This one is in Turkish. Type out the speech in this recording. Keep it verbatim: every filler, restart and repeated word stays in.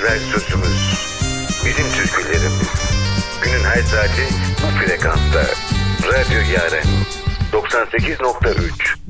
güzel sözümüz. Bizim türkülerimiz. Günün her saati bu frekansta. Radyo Yaren doksan sekiz nokta üç.